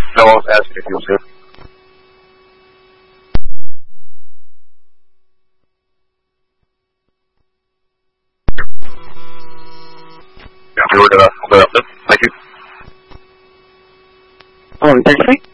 No, I was asking if he was here. Yeah, we were going to thank you. Thank you.